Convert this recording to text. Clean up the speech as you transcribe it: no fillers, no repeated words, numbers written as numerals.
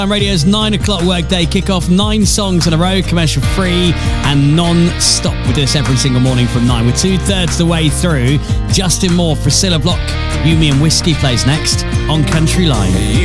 Radio's 9 o'clock workday kick-off, 9 songs in a row, commercial free and non-stop. We do this every single morning from 9. We're 2/3 the way through. Justin Moore, Priscilla Block, You, Me and Whiskey plays next on Country Line.